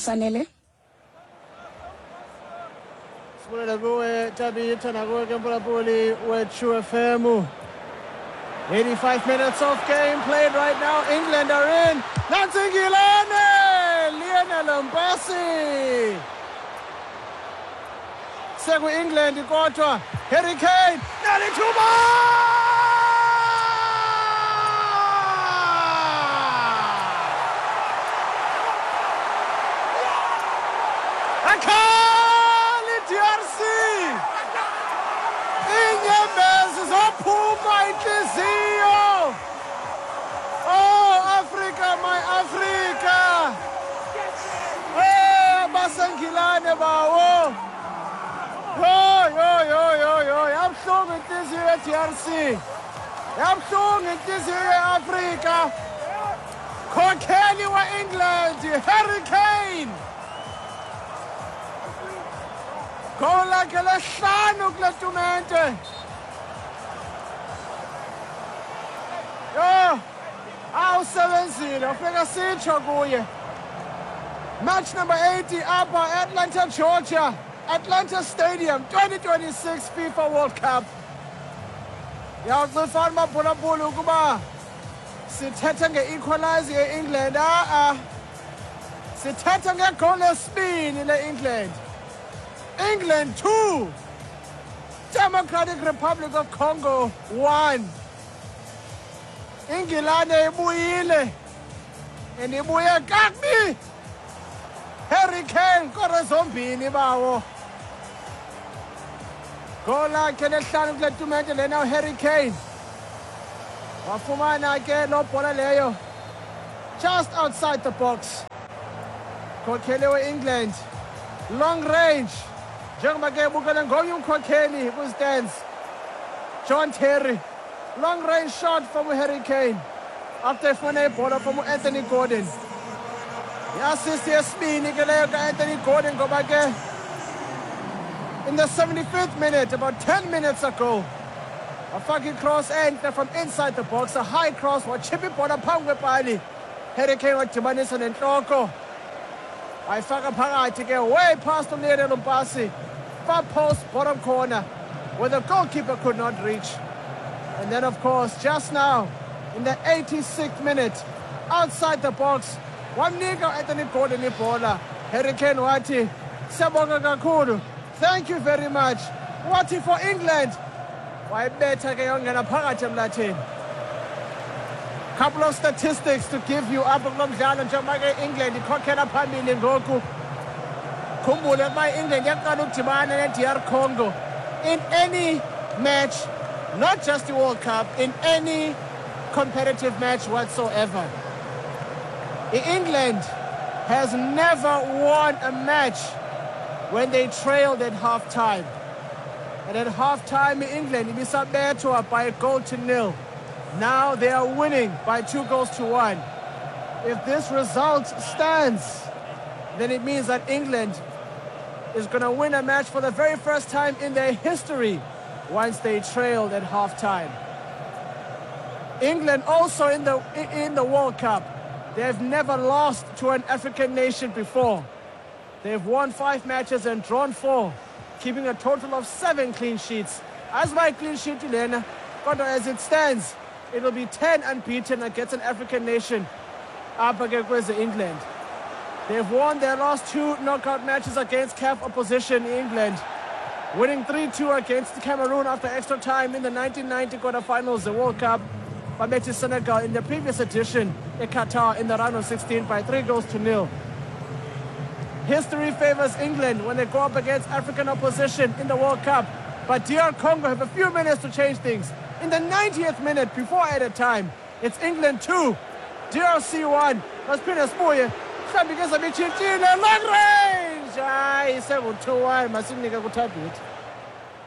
Sanele. Sibulela kuwe Tabitha nakuwe Kempulapuli we-True FM. 85 minutes of game played right now. England are in. Nansi Ngilane, Lionel Mbasi. Seku England kodwa Harry Kane nalithuba. Akali DRC. Inyembezi zophuma inhliziyo. Oh Africa, my Africa. Hey basengilane bawo. Yo. Yabhlungu inhliziyo ye-DRC. Yabhlungu inhliziyo ye-Afrika. Khokheli wa-England, Harry Kane. Goal lakhe lesihlanu kule tumente. Yo, awusebenzile ufika sitsho kuye. Match number 80 apha Atlanta, Georgia. Atlanta Stadium, 2026 FIFA World Cup. Yawucifana amabhulabhulu ukuba sithethe nge-equalizer ye-England. Sithethe ngegoli lesibini le-England. England 2, Democratic Republic of Congo 1. Ingilane ibuyile, and ibuye kakubi. Harry Kane kore zombini bawo. Goal lakhe lesihlanu kule tumente lena Harry Kane. Wafumana ke lo bhola leyo just outside the box. Khokheli we-England, long range. Njengoba ke bukele ngomnye umkhokheli ku-stands, John Terry. Long range shot from Harry Kane after efuna ibhola from Anthony Gordon. I-assist yesibini ke leyo ka-Anthony Gordon ngoba ke in the 75th minute, about 10 minutes ago, wafaka i-cross enhle from inside the box, a high cross, wachipha ibhola phambi kwepali. Harry Kane wadibanisa nenhloko, wayifaka phakathi ke way past Lionel Mbasi, far post bottom corner where the goalkeeper could not reach. And then of course just now in the 86th minute, outside the box, wamnika Anthony Gordon ibhola. Harry Kane wathi siyabonga kakhulu, thank you very much. Wathi for England, wayibetha ke yongena phakathi emlatheni. Couple of statistics to give you apha kulo mdlalo njengoba ke England ikhokhela phambili ngoku. Khumbule ukuba England yaqala ukudibana ne-DR Congo in any match, not just the World Cup, in any competitive match whatsoever. England has never won a match when they trailed at halftime. And at halftime, England ibisabethwa by 1-0. Now they are winning by 2-1. If this result stands, then it means that England is going to win a match for the very first time in their history once they trailed at halftime. England also in the World Cup, they've never lost to an African nation before. They've won 5 matches and drawn 4, keeping a total of 7 clean sheets. As my clean sheet Lena, as it stands, it will be 10 unbeaten against an African nation up against England. They've won their last 2 knockout matches against CAF opposition England, winning 3-2 against Cameroon after extra time in the 1990 quarterfinals, the World Cup, by beating Senegal in the previous edition in Qatar in the round of 16 by 3-0. History favors England when they go up against African opposition in the World Cup, but DR Congo have a few minutes to change things. In the 90th minute, before added time, it's England 2, DRC 1. Masiphinda sibuye mhlawumbi ke zabetshintshile long range. Hayi seku-2-1 masimnike kuThabitha.